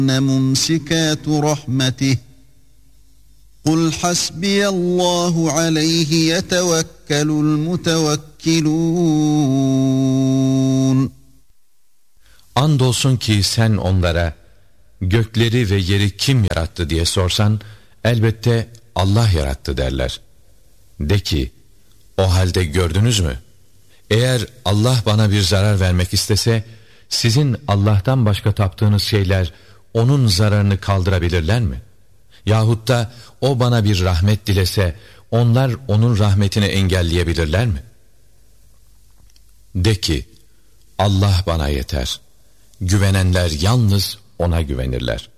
مُمْسِكَاتُ رَحْمَتِهِ قُلْ حَسْبِيَ اللّٰهُ عَلَيْهِ يَتَوَكَّلُ الْمُتَوَكِّلُونَ. Andolsun ki sen onlara gökleri ve yeri kim yarattı diye sorsan, elbette Allah yarattı derler. De ki, o halde gördünüz mü? Eğer Allah bana bir zarar vermek istese, sizin Allah'tan başka taptığınız şeyler onun zararını kaldırabilirler mi? Yahut da o bana bir rahmet dilese, onlar onun rahmetini engelleyebilirler mi? De ki, Allah bana yeter. Güvenenler yalnız ona güvenirler.